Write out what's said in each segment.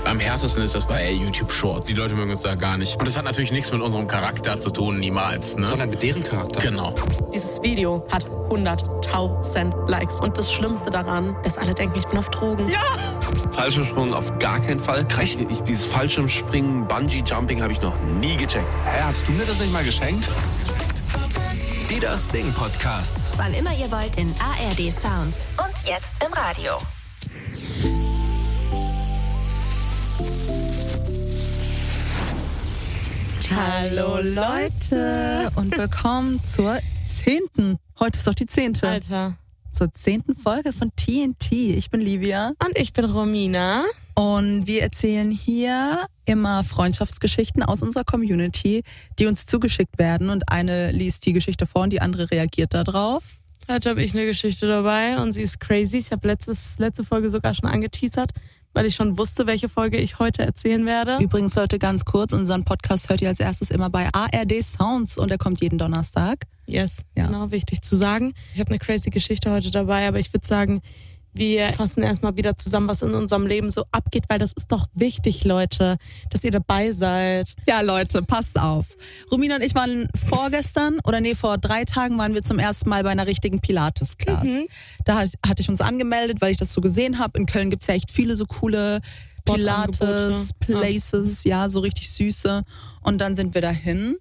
Am härtesten ist das bei YouTube Shorts. Die Leute mögen uns da gar nicht. Und das hat natürlich nichts mit unserem Charakter zu tun, niemals. Ne? Sondern mit deren Charakter. Genau. Dieses Video hat 100.000 Likes. Und das Schlimmste daran, dass alle denken, ich bin auf Drogen. Ja! Fallschirmsprung auf gar keinen Fall. Dieses Fallschirmspringen, Bungee-Jumping habe ich noch nie gecheckt. Hä, hast du mir das nicht mal geschenkt? Die Das Ding Podcasts. Wann immer ihr wollt in ARD Sounds. Und jetzt im Radio. Hallo Leute und willkommen zur 10. Heute ist doch die 10. Alter. Zur 10. Folge von TNT. Ich bin Livia. Und ich bin Romina. Und wir erzählen hier immer Freundschaftsgeschichten aus unserer Community, die uns zugeschickt werden. Und eine liest die Geschichte vor und die andere reagiert darauf. Heute habe ich eine Geschichte dabei und sie ist crazy. Ich habe letzte Folge sogar schon angeteasert, weil ich schon wusste, welche Folge ich heute erzählen werde. Übrigens, Leute, ganz kurz, unseren Podcast hört ihr als erstes immer bei ARD Sounds und er kommt jeden Donnerstag. Yes, ja. Genau, wichtig zu sagen. Ich habe eine crazy Geschichte heute dabei, aber ich würde sagen, wir fassen erstmal wieder zusammen, was in unserem Leben so abgeht, weil das ist doch wichtig, Leute, dass ihr dabei seid. Ja, Leute, passt auf. Romina und ich waren vor 3 Tagen waren wir zum ersten Mal bei einer richtigen Pilates-Class. Da hatte ich uns angemeldet, weil ich das so gesehen habe. In Köln gibt's ja echt viele so coole Pilates-Places, ja, so richtig süße. Und dann sind wir dahin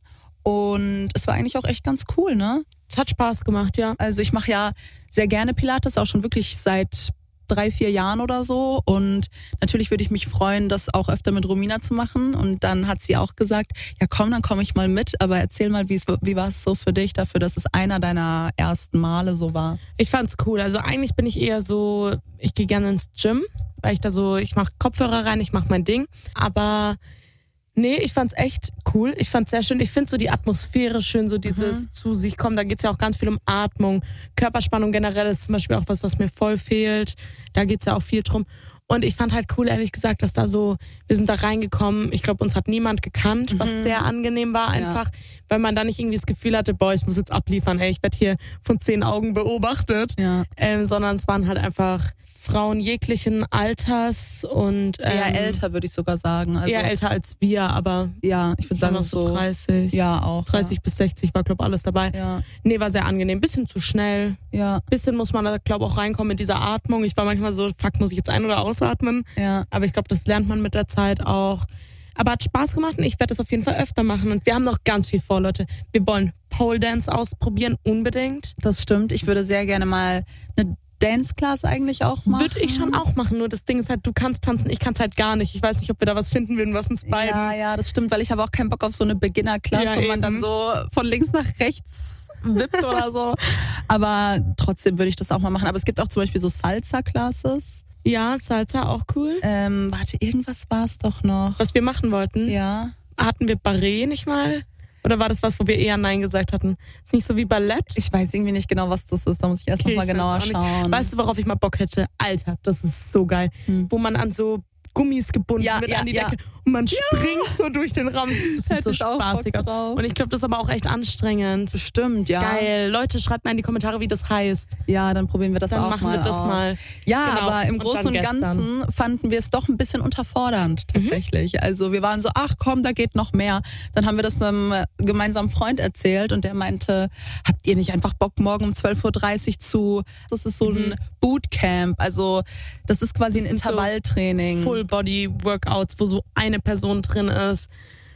und es war eigentlich auch echt ganz cool, ne? Es hat Spaß gemacht, ja. Also ich mache ja sehr gerne Pilates, auch schon wirklich seit 3-4 Jahren oder so. Und natürlich würde ich mich freuen, das auch öfter mit Romina zu machen. Und dann hat sie auch gesagt, ja komm, dann komme ich mal mit. Aber erzähl mal, wie war es so für dich dafür, dass es einer deiner ersten Male so war? Ich fand's cool. Also eigentlich bin ich eher so, ich gehe gerne ins Gym, weil ich mache Kopfhörer rein, ich mache mein Ding. Aber nee, ich fand's echt cool. Ich fand's sehr schön. Ich finde so die Atmosphäre schön, so dieses zu sich kommen. Da geht's ja auch ganz viel um Atmung. Körperspannung generell ist zum Beispiel auch was mir voll fehlt. Da geht's ja auch viel drum. Und ich fand halt cool, ehrlich gesagt, dass wir sind da reingekommen. Ich glaube, uns hat niemand gekannt, was sehr angenehm war einfach, weil man da nicht irgendwie das Gefühl hatte, boah, ich muss jetzt abliefern, ich werde hier von 10 Augen beobachtet. Ja. Sondern es waren halt einfach Frauen jeglichen Alters und eher älter, würde ich sogar sagen. Also, eher älter als wir, aber ja, ich würde sagen so 30. Ja, auch. 30 bis 60 war, glaube ich, alles dabei. Ja. Nee, war sehr angenehm. Bisschen zu schnell. Ja. Bisschen muss man da, glaube ich, auch reinkommen mit dieser Atmung. Ich war manchmal so, fuck, muss ich jetzt ein- oder ausatmen? Ja. Aber ich glaube, das lernt man mit der Zeit auch. Aber hat Spaß gemacht und ich werde das auf jeden Fall öfter machen. Und wir haben noch ganz viel vor, Leute. Wir wollen Pole Dance ausprobieren, unbedingt. Das stimmt. Ich würde sehr gerne mal eine Dance-Class eigentlich auch machen. Würde ich schon auch machen, nur das Ding ist halt, du kannst tanzen, ich kann es halt gar nicht. Ich weiß nicht, ob wir da was finden würden, was uns beiden... Ja, das stimmt, weil ich habe auch keinen Bock auf so eine Beginner-Class, wo man dann so von links nach rechts wippt oder so. Aber trotzdem würde ich das auch mal machen. Aber es gibt auch zum Beispiel so Salsa-Classes. Ja, Salsa auch cool. Irgendwas war es doch noch. Was wir machen wollten? Ja. Hatten wir Barré nicht mal? Oder war das was, wo wir eher Nein gesagt hatten? Ist nicht so wie Ballett? Ich weiß irgendwie nicht genau, was das ist. Da muss ich erst noch mal genauer schauen. Weißt du, worauf ich mal Bock hätte? Alter, das ist so geil. Wo man an so Gummis gebunden wird an die Decke und man springt so durch den Raum. Das sieht so spaßig aus. Und ich glaube, das ist aber auch echt anstrengend. Bestimmt, ja. Geil. Leute, schreibt mal in die Kommentare, wie das heißt. Ja, dann probieren wir das auch mal. Dann machen wir das mal. Ja, genau. Aber im Großen und Ganzen fanden wir es doch ein bisschen unterfordernd tatsächlich. Also wir waren so, ach komm, da geht noch mehr. Dann haben wir das einem gemeinsamen Freund erzählt und der meinte, habt ihr nicht einfach Bock, morgen um 12.30 Uhr das ist so ein Bootcamp. Also das ist quasi ein Intervalltraining. So Full-Body-Workouts, wo so eine Person drin ist.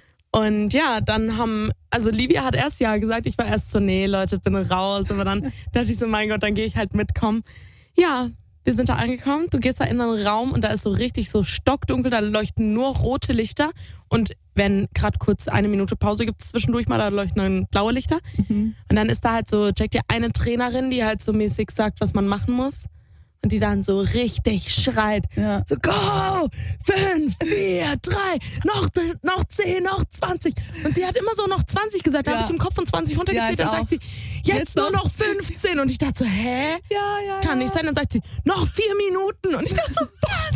Und ja, also Livia hat erst ja gesagt, ich war erst so, nee, Leute, bin raus. Aber dann dachte ich so, mein Gott, dann gehe ich halt mitkommen. Ja, wir sind da angekommen, du gehst da in einen Raum und da ist so richtig so stockdunkel, da leuchten nur rote Lichter. Und wenn gerade kurz 1 Minute Pause gibt zwischendurch mal, da leuchten dann blaue Lichter. Und dann ist da halt so, checkt ihr, eine Trainerin, die halt so mäßig sagt, was man machen muss. Und die dann so richtig schreit. Ja. So, go! 5, 4, 3, noch 10, noch 20. Und sie hat immer so noch 20 gesagt. Da habe ich im Kopf von 20 runtergezählt. Dann sagt sie, jetzt nur noch 15. Und ich dachte so, hä? Ja. Kann nicht sein. Dann sagt sie, noch 4 Minuten. Und ich dachte so, was?